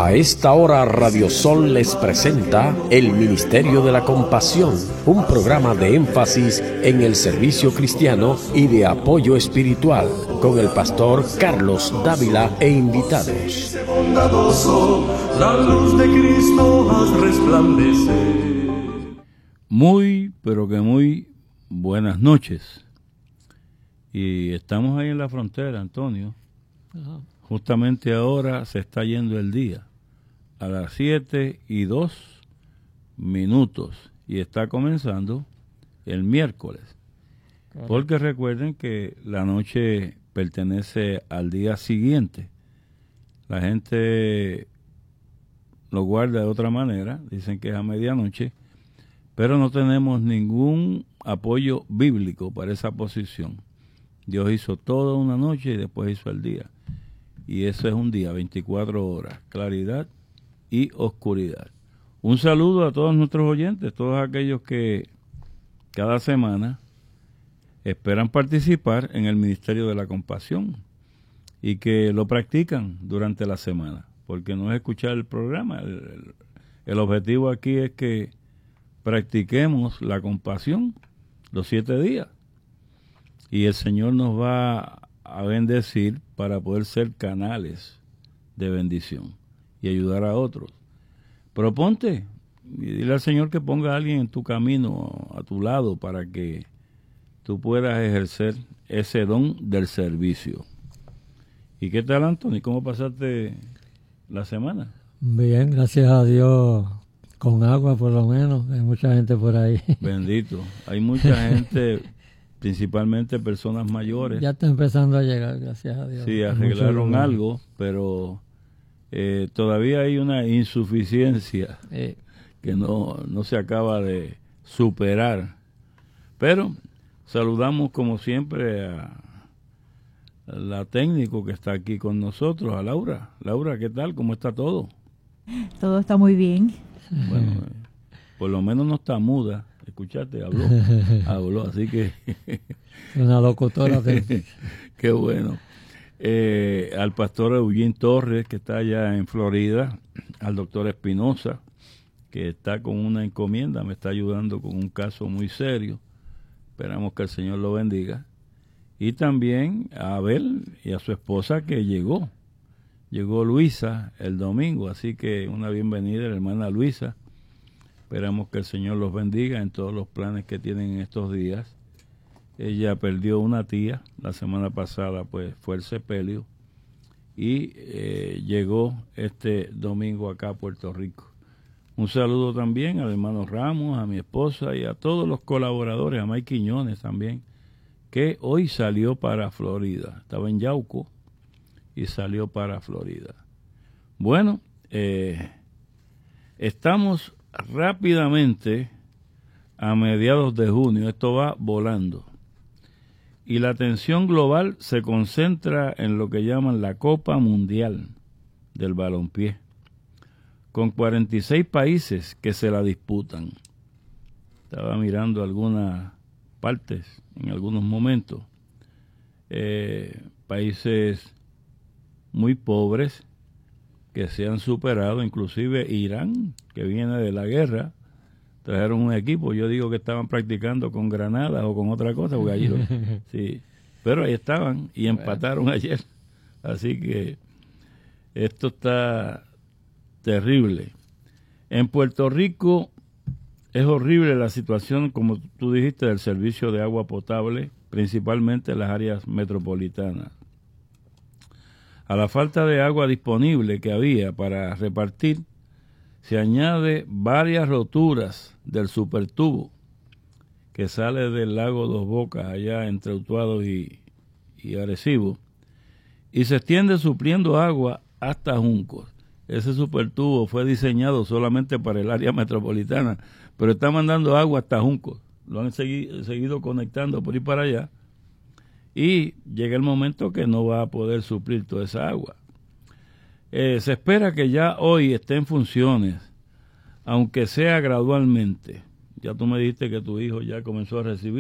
A esta hora Radio Sol les presenta El Ministerio de la Compasión, un programa de énfasis en el servicio cristiano y de apoyo espiritual, con el pastor Carlos Dávila e invitados. Bondadoso, la luz de Cristo haz resplandecer. Muy, pero que muy buenas noches. Y estamos ahí en la frontera, Antonio. Ajá. Justamente ahora se está yendo el día, a las 7:02, y está comenzando el miércoles. Claro. Porque recuerden que la noche pertenece al día siguiente. La gente lo guarda de otra manera, dicen que es a medianoche, pero no tenemos ningún apoyo bíblico para esa posición. Dios hizo toda una noche y después hizo el día. Y eso es un día, 24 horas, claridad y oscuridad. Un saludo a todos nuestros oyentes, todos aquellos que cada semana esperan participar en el Ministerio de la Compasión y que lo practican durante la semana, porque no es escuchar el programa. El objetivo aquí es que practiquemos la compasión los 7 días y el Señor nos va a bendecir para poder ser canales de bendición y ayudar a otros. Proponte y dile al Señor que ponga a alguien en tu camino, a tu lado, para que tú puedas ejercer ese don del servicio. ¿Y qué tal, Anthony? ¿Cómo pasaste la semana? Bien, gracias a Dios, con agua por lo menos. Hay mucha gente por ahí. Bendito. Hay mucha gente, principalmente personas mayores. Ya está empezando a llegar, gracias a Dios. Sí, arreglaron algo, pero todavía hay una insuficiencia que no se acaba de superar. Pero saludamos como siempre a la técnico que está aquí con nosotros, a Laura. Laura, ¿qué tal? ¿Cómo está todo? Todo está muy bien. Bueno, por lo menos no está muda. Escuchaste, habló, así que... Una locutora. Qué bueno. Al pastor Eugene Torres, que está allá en Florida, al doctor Espinosa, que está con una encomienda, me está ayudando con un caso muy serio. Esperamos que el Señor lo bendiga. Y también a Abel y a su esposa que llegó Luisa el domingo, así que una bienvenida a la hermana Luisa. Esperamos que el Señor los bendiga en todos los planes que tienen en estos días. Ella perdió una tía, la semana pasada pues fue el sepelio, y llegó este domingo acá a Puerto Rico. Un saludo también al hermano Ramos, a mi esposa y a todos los colaboradores, a Mike Quiñones también, que hoy salió para Florida. Estaba en Yauco y salió para Florida. Bueno, estamos rápidamente a mediados de junio, esto va volando. Y la atención global se concentra en lo que llaman la Copa Mundial del Balompié, con 46 países que se la disputan. Estaba mirando algunas partes en algunos momentos. Países muy pobres que se han superado, inclusive Irán, que viene de la guerra, trajeron un equipo. Yo digo que estaban practicando con granadas o con otra cosa, porque allí sí, pero ahí estaban y empataron ayer. Así que esto está terrible. En Puerto Rico es horrible la situación, como tú dijiste, del servicio de agua potable, principalmente en las áreas metropolitanas. A la falta de agua disponible que había para repartir, se añade varias roturas del supertubo que sale del lago Dos Bocas, allá entre Utuado y Arecibo, y se extiende supliendo agua hasta Juncos. Ese supertubo fue diseñado solamente para el área metropolitana, pero está mandando agua hasta Juncos. Lo han seguido conectando por ahí para allá, y llega el momento que no va a poder suplir toda esa agua. Se espera que ya hoy esté en funciones, aunque sea gradualmente. Ya tú me dijiste que tu hijo ya comenzó a recibir